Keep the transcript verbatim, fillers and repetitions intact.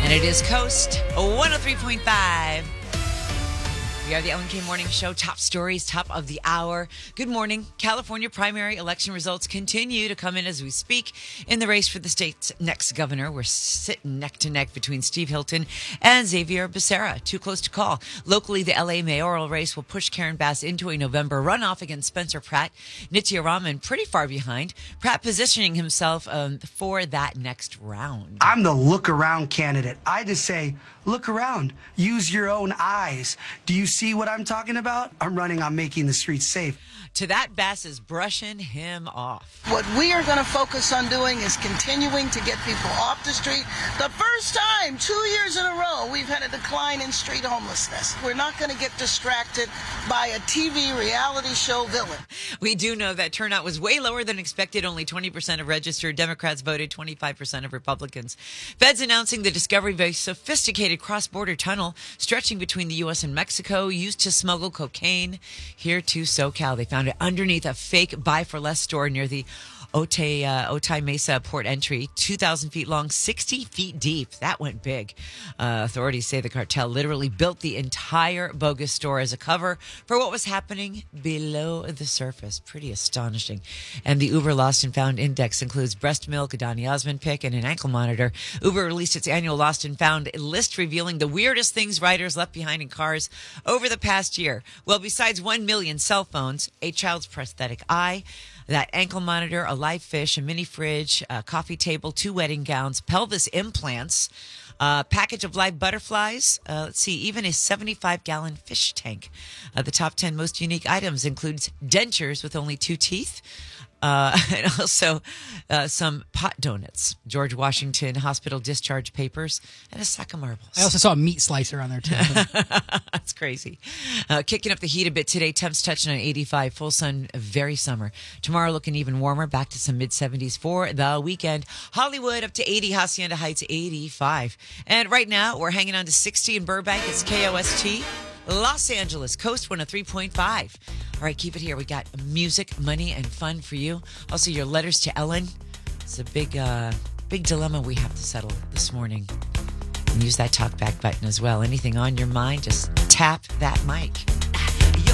And it is Coast one oh three point five. We are the Ellen K Morning Show. Top stories, top of the hour. Good morning. California primary election results continue to come in as we speak. In the race for the state's next governor, we're sitting neck to neck between Steve Hilton and Xavier Becerra. Too close to call. Locally, the L A mayoral race will push Karen Bass into a November runoff against Spencer Pratt. Nitya Raman pretty far behind. Pratt positioning himself um, for that next round. I'm the look around candidate. I just say, look around. Use your own eyes. Do you see what I'm talking about? I'm running on making the streets safe. To that, Bass is brushing him off. What we are going to focus on doing is continuing to get people off the street. The first time, two years in a row, we've had a decline in street homelessness. We're not going to get distracted by a T V reality show villain. We do know that turnout was way lower than expected. Only twenty percent of registered Democrats voted, twenty-five percent of Republicans. Feds announcing the discovery of a sophisticated cross-border tunnel stretching between the U S and Mexico used to smuggle cocaine here to SoCal. They found it underneath a fake Buy for Less store near the Otay, uh, Otay Mesa port entry, two thousand feet long, sixty feet deep. That went big. Uh, authorities say the cartel literally built the entire bogus store as a cover for what was happening below the surface. Pretty astonishing. And the Uber Lost and Found Index includes breast milk, a Donny Osmond pic, and an ankle monitor. Uber released its annual Lost and Found list revealing the weirdest things riders left behind in cars over the past year. Well, besides one million cell phones, a child's prosthetic eye, that ankle monitor, a live fish, a mini fridge, a coffee table, two wedding gowns, pelvis implants, a package of live butterflies, uh, let's see, even a seventy-five gallon fish tank. Uh, the top ten most unique items includes dentures with only two teeth, Uh, and also uh, some pot donuts, George Washington hospital discharge papers, and a sack of marbles. I also saw a meat slicer on there, too. That's crazy. Uh, kicking up the heat a bit today. Temps touching on eighty-five. Full sun, very summer. Tomorrow looking even warmer, back to some mid-seventies for the weekend. Hollywood up to eighty. Hacienda Heights, eighty-five. And right now, we're hanging on to sixty in Burbank. It's K O S T. Los Angeles, Coast one oh three point five. All right, keep it here. We got music, money, and fun for you. Also, your letters to Ellen. It's a big, uh, big dilemma we have to settle this morning. And use that talk back button as well. Anything on your mind, just tap that mic.